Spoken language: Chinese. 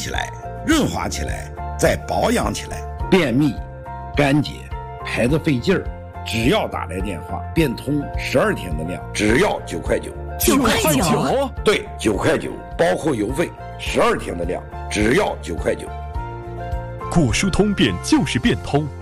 起来，润滑起来，再保养起来，便秘、干结、排得费劲儿，只要打来电话，变通12天的量，只要9块9。 9块9？ 对，9块9，包括邮费，12天的量，只要9块9。 果蔬通便就是变通。